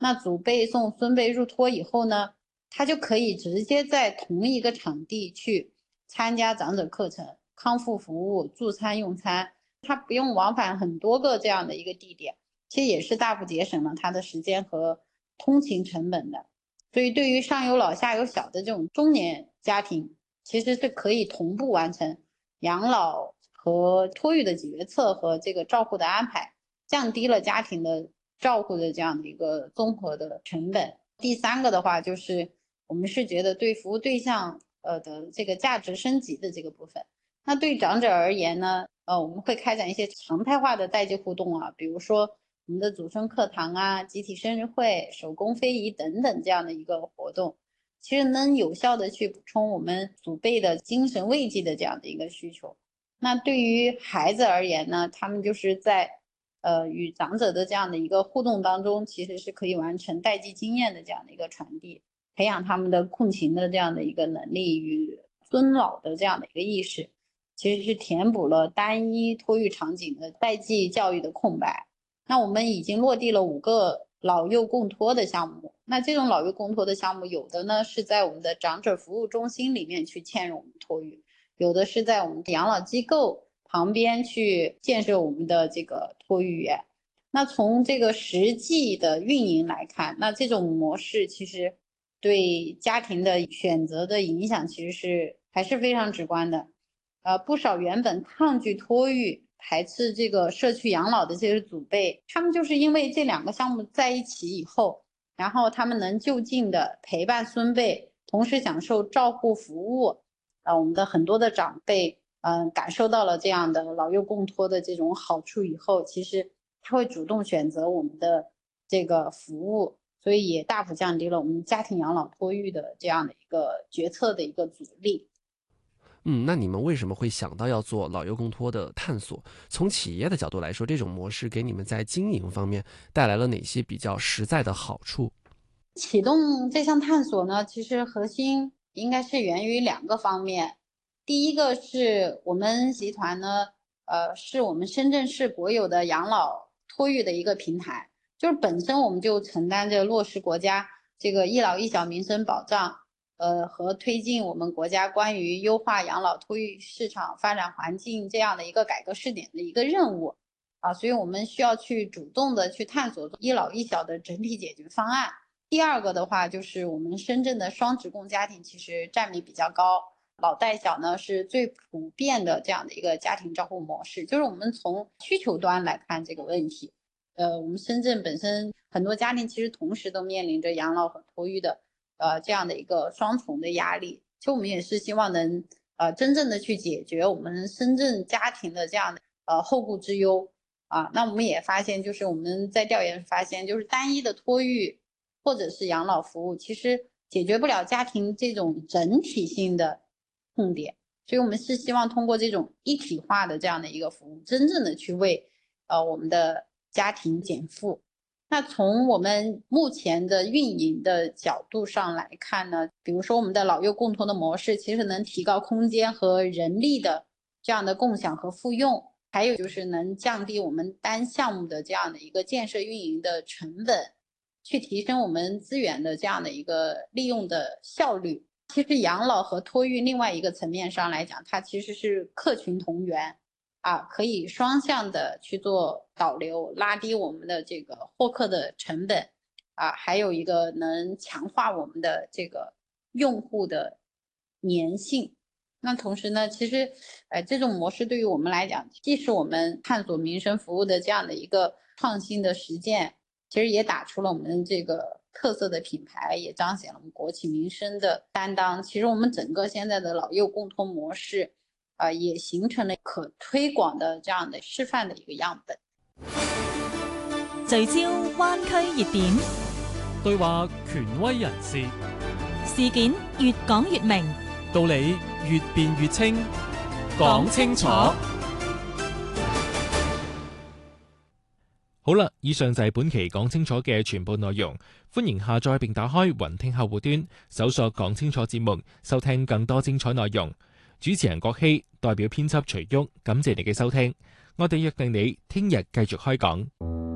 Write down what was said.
那祖辈送孙辈入托以后呢，他就可以直接在同一个场地去参加长者课程、康复服务、助餐用餐，他不用往返很多个这样的一个地点，其实也是大幅节省了他的时间和通勤成本的。所以对于上有老下有小的这种中年家庭，其实是可以同步完成养老和托育的决策和这个照护的安排，降低了家庭的照顾的这样的一个综合的成本。第三个的话，就是我们是觉得对服务对象的这个价值升级的这个部分。那对长者而言呢，我们会开展一些常态化的代际互动啊，比如说我们的祖孙课堂啊、集体生日会、手工非遗等等这样的一个活动，其实能有效的去补充我们祖辈的精神慰藉的这样的一个需求。那对于孩子而言呢，他们就是在与长者的这样的一个互动当中，其实是可以完成代际经验的这样的一个传递，培养他们的共情的这样的一个能力与尊老的这样的一个意识，其实是填补了单一托育场景的代际教育的空白。那我们已经落地了5个老幼共托的项目，那这种老幼共托的项目，有的呢是在我们的长者服务中心里面去嵌入我们托育，有的是在我们的养老机构旁边去建设我们的这个托育园。那从这个实际的运营来看，那这种模式其实对家庭的选择的影响其实还是非常直观的。不少原本抗拒托育、排斥这个社区养老的这些祖辈，他们就是因为这2个项目在一起以后，然后他们能就近的陪伴孙辈，同时享受照护服务。我们的很多的长辈，感受到了这样的老幼共托的这种好处以后，其实他会主动选择我们的这个服务，所以也大幅降低了我们家庭养老托育的这样的一个决策的一个阻力。 那你们为什么会想到要做老幼共托的探索？从企业的角度来说，这种模式给你们在经营方面带来了哪些比较实在的好处？ 启动这项探索呢，其实核心应该是源于2个方面。第一个是我们集团呢，是我们深圳市国有的养老托育的一个平台，就是本身我们就承担着落实国家这个一老一小民生保障，和推进我们国家关于优化养老托育市场发展环境这样的一个改革试点的一个任务啊，所以我们需要去主动的去探索一老一小的整体解决方案。第二个的话，就是我们深圳的双职工家庭其实占比比较高，老带小呢是最普遍的这样的一个家庭照护模式。就是我们从需求端来看这个问题，我们深圳本身很多家庭其实同时都面临着养老和托育的这样的一个双重的压力。其实我们也是希望能真正的去解决我们深圳家庭的这样的后顾之忧啊。那我们也发现，就是我们在调研发现，就是单一的托育或者是养老服务，其实解决不了家庭这种整体性的痛点，所以我们是希望通过这种一体化的这样的一个服务，真正的去为我们的家庭减负。那从我们目前的运营的角度上来看呢，比如说我们的老幼共同的模式，其实能提高空间和人力的这样的共享和复用，还有就是能降低我们单项目的这样的一个建设运营的成本，去提升我们资源的这样的一个利用的效率。其实养老和托育另外一个层面上来讲，它其实是客群同源啊，可以双向的去做导流，拉低我们的这个获客的成本啊，还有一个能强化我们的这个用户的粘性。那同时呢，其实这种模式对于我们来讲，既是我们探索民生服务的这样的一个创新的实践，其实也打出了我们这个特色的品牌，也彰显了我们国企民生的担当。其实我们整个现在的老幼共通模式也形成了可推廣的這樣的示範的一個樣本。 聚焦灣區熱點， 對話權威人士， 事件越講越明， 道理越辯越清，講清楚。好啦，以上就係本期講清楚嘅全部內容。歡迎下載並打開雲聽客戶端，搜索講清楚節目，收聽更多精彩內容。主持人郭希，代表編輯徐旭，感謝你嘅收聽。我哋約定你聽日繼續開講。